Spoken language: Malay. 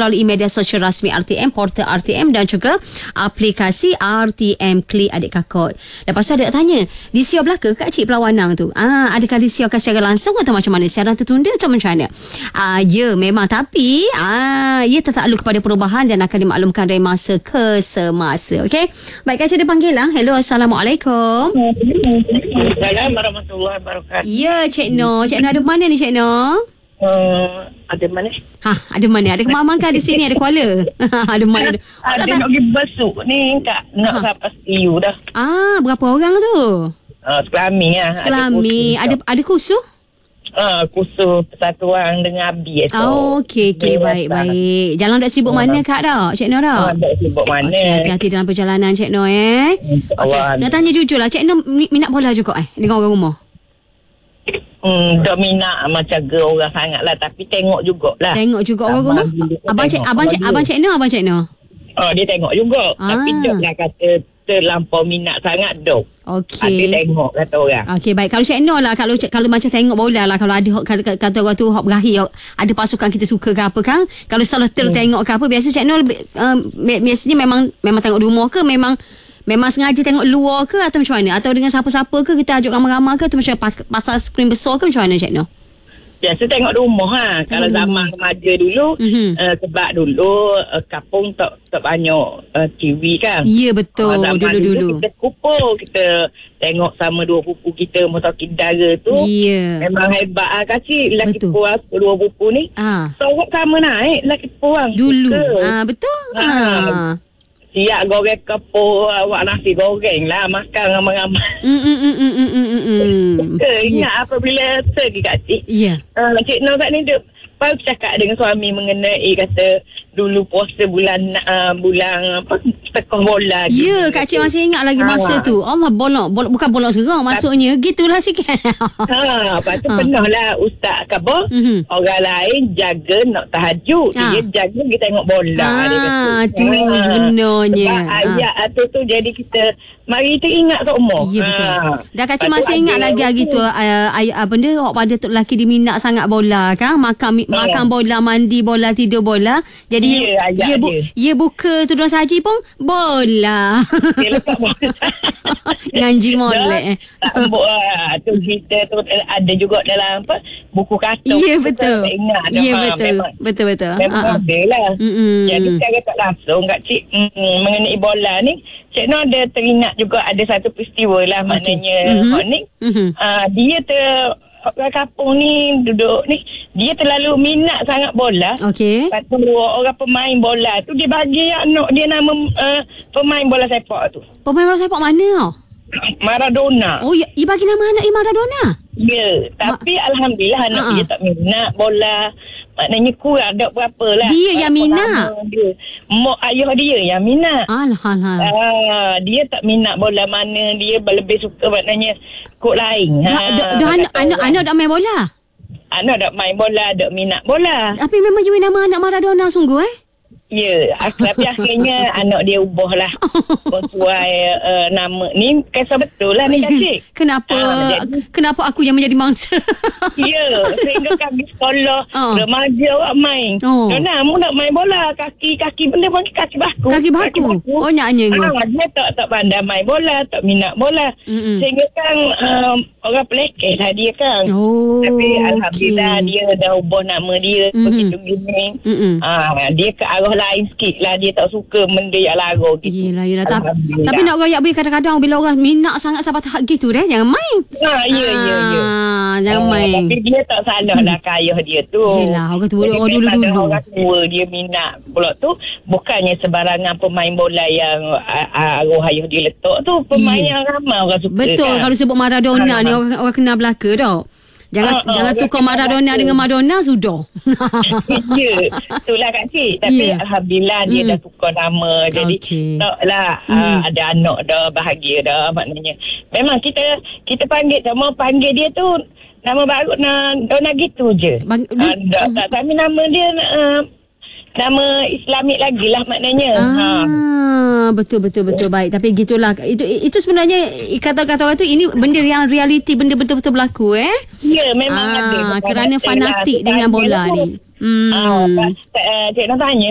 melalui media sosial rasmi RTM, portal RTM dan juga aplikasi RTM Klik Adik Kakak. Lepas tu ada tanya, di siar belaka Kak Cik perlawanan tu, adakah disiarkan secara langsung atau macam mana? Siaran tertunda atau macam mana? Ya, memang, tapi ia tetap lalu kepada perubahan dan akan dimaklumkan dari masa ke semasa. Okey. Baik, Kak Cik ada panggilan. Hello, Assalamualaikum. Assalamualaikum warahmatullahi wabarakatuh. Ya, Cik Noh. Cik Noh ada mana ni, Cik Noh? Ada mana? Ada mana? Ada kemamang ke di sini? Ada Kuala? Ada mana? Ada nak pergi besuk ni Kak. Nak sampai STU dah. Berapa orang tu? Sekelami lah. Sekelami. Ada kursus? Kursus persatuan dengan abdi tu. Okey, baik. Jalan dah sibuk mana Kak dah? Cik Noh dah? Tak sibuk mana. Okey, hati-hati dalam perjalanan Cik Noh Okey, nak tanya jujur lah, Cik Noh minat bola juga dengan orang rumah? Tak minat macam orang sangat lah, tapi tengok jugalah. Tengok juga orang rumah. Abang Cik Noh. Dia tengok juga. Tapi tak lah kata terlampau minat sangat dok. Okey. Ada tengok kata orang. Okey, baik. Kalau Cik Noh lah, kalau macam tengok bola lah, kalau ada kata orang tu hok berakhir, ada pasukan kita suka ke apa kan? Kalau salah tengok ke apa, biasa Cik Noh biasanya memang tengok di rumah ke memang sengaja tengok luar ke atau macam mana? Atau dengan siapa-siapa ke, kita ajak ramai-ramai ke, atau macam pasal skrin besar ke macam mana Cik Noh? Biasa tengok rumah Kalau zaman remaja dulu, sebab dulu kampung tak banyak TV kan. Ya, betul. Dulu-dulu kita kumpul, kita tengok sama dua pupu kita, motor kidara tu. Ya. Memang hebat kacik. Laki puang dua pupu ni. Sorok sama naik laki puang. Dulu. Betul. Siap goreng kepul, awak nasi goreng lah, makan ramai-ramai. Ingat apabila pergi Kak Cik. Ya. Cik Noh kat ni dia baru cakap dengan suami mengenai kata dulu puasa bulan apa tekong bola. Ya, Kak Cik masih ingat lagi masa tu. Allah, bolok bukan bolok serang maksudnya. Gitulah sikit. Lepas tu pernah lah Ustaz khabar, orang lain jaga nak tahajud, dia jaga kita tengok bola. Tu sebenarnya. Ayat tu jadi kita mari kita ingat kat umur. Ya, betul. Dan Kak Cik masih ingat lagi hari tu benda awak pada tok lelaki diminat sangat bola kan, makan bola, mandi bola, tidur bola. Jadi dia buka tudung saji pun bola. Dia letak bola. Ngaji molek. Tambuk lah. Tu kita tu ada juga dalam buku kartun. Ya, betul. Ya, betul. Memang ada lah. Jadi saya tak langsung Kak Cik mengenai bola ni, Cik Noh ada teringat juga ada satu peristiwa lah. Maknanya dia orang kampung ni duduk ni, dia terlalu minat sangat bola. Okey. Lepas tu orang pemain bola tu dia bagi anak dia nama pemain bola sepak tu. Pemain bola sepak mana? Maradona. Oh, ia bagi nama anak Maradona? Ya, tapi alhamdulillah anak dia tak minat bola. Maknanya kurang tak berapa lah. Dia yang minat? Mak ayah dia yang minat. Alhamdulillah. Dia tak minat bola mana. Dia lebih suka maknanya kod lain. Anak tak main bola? Anak tak main bola, tak minat bola. Tapi memang je nama anak Maradona sungguh Ya, tapi akhirnya anak dia ubah lah. Sesuai nama ni, kisah betul lah ni Kak Cik. Kenapa aku yang menjadi mangsa? Ya, sehingga kami sekolah remaja awak main. Dona, mu nak main bola, kaki benda panggil kaki baku. Kaki baku? Oh, nyanyi. Dia tak pandai main bola, tak minat bola. Sehingga kan orang pelekeh lah dia kan. Tapi alhamdulillah dia dah ubah nama dia begitu gini. Dia ke arah lain sikit lah. Dia tak suka benda yang lara gitu. Yelah. Tapi nak royak boleh kadang-kadang bila orang minat sangat sampai tahap gitu jangan main. Ya. Jangan main. Tapi dia tak salah lah ke ayah dia tu. Yelah, orang tua dulu. Orang tua dia minat pula tu. Bukannya sebarangan pemain bola yang arwah ayah dia letak tu. Pemain yang ramai orang suka. Betul kan? Kalau sebut Maradona ni orang kenal belaka tau. Jangan tukar Maradona dengan Madonna sudah. Ya, itulah Kak Cik. Tapi alhamdulillah dia dah tukar nama. Jadi taklah ada anak dah, bahagia dah maknanya. Memang kita panggil dia tu nama baru Dona gitu je. Tak kami nama dia nama Islamik lagi lah maknanya. Betul baik. Tapi gitulah. Itu sebenarnya kata-kata orang tu ini benda yang realiti, benda betul-betul berlaku Ya, memang ada. Kerana fanatik dengan bola ni. Cik nak tanya